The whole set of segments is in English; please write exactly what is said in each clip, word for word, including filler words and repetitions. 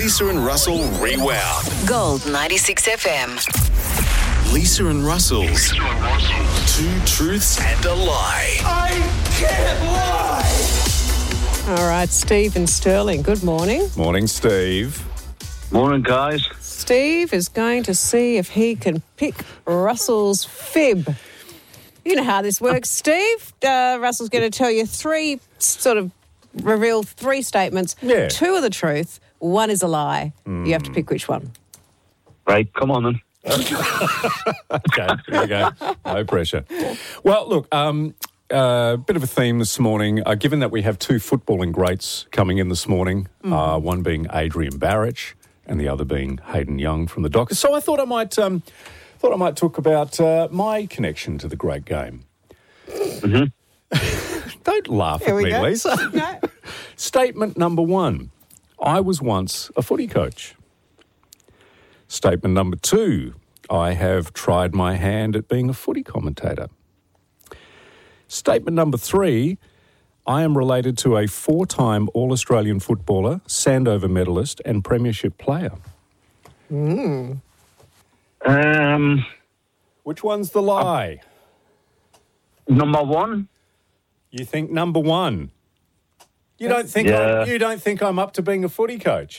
Lisa and Russell Rewound. Gold ninety-six F M. Lisa and Russell's Two Truths and a Lie. I can't lie! All right, Steve and Sterling, good morning. Morning, Steve. Morning, guys. Steve is going to see if he can pick Russell's fib. You know how this works, Steve. Uh, Russell's going to tell you three, sort of reveal three statements. Yeah. Two are the truth, one is a lie. Mm. You have to pick which one. Right, come on then. Okay, here we go. No pressure. Well, look, um, a uh, bit of a theme this morning. Uh, given that we have two footballing greats coming in this morning, mm. uh, one being Adrian Barich and the other being Hayden Young from the Dockers. So I thought I might, um, thought I might talk about uh, my connection to the great game. Mm-hmm. Don't laugh Here at we me, go. Lisa. No. Statement number one: I was once a footy coach. Statement number two: I have tried my hand at being a footy commentator. Statement number three: I am related to a four-time All-Australian footballer, Sandover medalist and premiership player. Mm. Um, Which one's the lie? number one. You think number one? You don't think Yeah. I'm, you don't think I'm up to being a footy coach?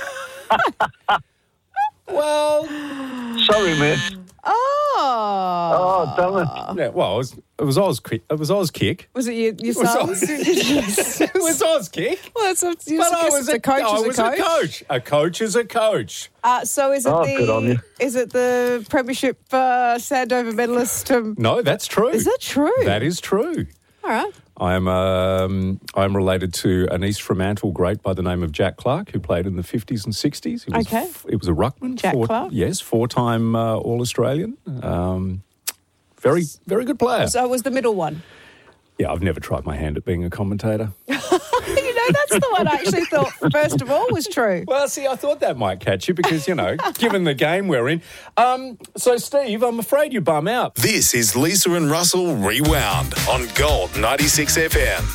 Well, Sorry, mate. Oh. Oh, damn it. yeah, well, it was, it was Oz kick. It was Oz kick. Was it your, your was son's? It was Oz kick. Well, it's a, you But I guess was a coach I is a was coach. a coach. A coach is a coach. Uh, so is it Oh, the good on you. is it the premiership uh, Sandover medalist? Um, No, that's true. is that true? That is true. All right. I'm um, I'm related to an East Fremantle great by the name of Jack Clark, who played in the fifties and sixties. He was, Okay. It was a ruckman. Jack four, Clark? Yes, four-time uh, All-Australian. Um, very, very good player. So it was the middle one. Yeah, I've never tried my hand at being a commentator. You know, that's the one I actually thought, first of all, was true. Well, see, I thought that might catch you because, you know, given the game we're in. Um, so, Steve, I'm afraid you bum out. This is Lisa and Russell Rewound on Gold ninety-six F M.